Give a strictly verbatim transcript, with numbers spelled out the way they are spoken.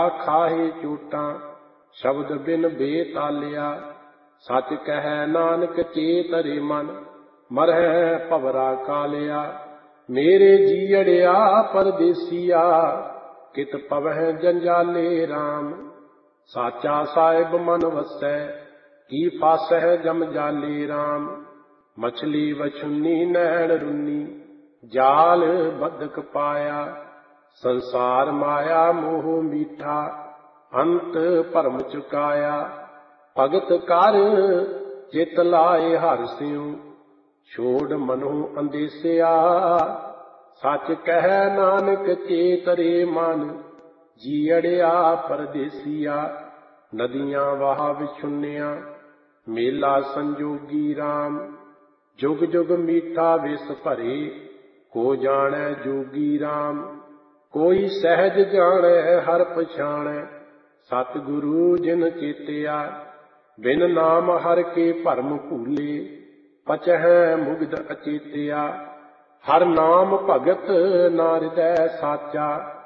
ਖਾਹੇ ਚੋਟਾਂ ਸ਼ਬਦ ਬਿਨ ਬੇਤਾਲਿਆ। ਸੱਚ ਕਹਿ ਨਾਨਕ ਚੇਤ ਰੇ ਮਨ ਮਰਹਿ ਭਵਰਾ ਕਾਲਿਆ। ਮੇਰੇ ਜੀਅੜਿਆ ਪਰਦੇਸੀਆ ਕਿਤ ਪਵਹਿ ਜੰਜਾਲੇ ਰਾਮ। ਸਾਚਾ ਸਾਹਿਬ ਮਨ ਵਸੈ ਕੀ ਫਾਸਹਿ ਜਮ ਜਾਲੇ ਰਾਮ। ਮਛਲੀ ਵਛੁੰਨੀ ਨੈਣ ਰੁੰਨੀ ਜਾਲ ਬਦਕ ਪਾਇਆ। ਸੰਸਾਰ ਮਾਇਆ ਮੋਹ ਮੀਠਾ ਅੰਤ ਭਰਮ ਚੁਕਾਇਆ। ਭਗਤ ਕਰ ਚਿਤ ਲਾਏ ਹਰਿ ਸਿਉ ਛੋੜ ਮਨੋ ਅੰਦੇਸਿਆ। ਸੱਚ ਕਹਿ ਨਾਨਕ ਚੇਤ ਰੇ ਮਨ ਜੀਅੜਿਆ ਪਰਦੇਸੀਆ। ਨਦੀਆਂ ਵਾਹ ਵਿਛੁੰਨਿਆ ਮੇਲਾ ਸੰਜੋਗੀ ਰਾਮ। ਜੁਗ ਜੁਗ ਮੀਠਾ ਵਿਸ ਭਰੇ ਕੋ ਜਾਣੈ ਜੋਗੀ ਰਾਮ। ਕੋਈ ਸਹਿਜ ਜਾਣੈ ਹਰ ਪਛਾਣੈ ਸਤਿਗੁਰੂ ਜਿਨ ਚੇਤਿਆ। ਬਿਨ ਨਾਮ ਹਰਿ ਕੇ ਭਰਮ ਭੂਲੇ ਪਚਹਿ ਮੁਗਧ ਅਚੇਤਿਆ। ਹਰ ਨਾਮ ਭਗਤ ਨਾ ਹਿਰਦੈ ਸਾਚਾ